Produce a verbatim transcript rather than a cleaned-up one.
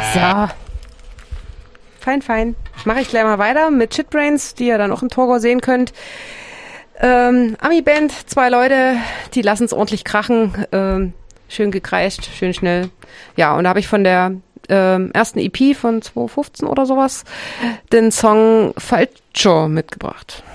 So. Fein, fein. Mache ich gleich mal weiter mit Shitbrains, die ihr dann auch im Torgau sehen könnt. Ähm, Ami-Band, zwei Leute, die lassen es ordentlich krachen. Ähm, schön gekreischt, schön schnell. Ja, und da habe ich von der ähm, ersten E P von zwanzig fünfzehn oder sowas den Song Falcho mitgebracht.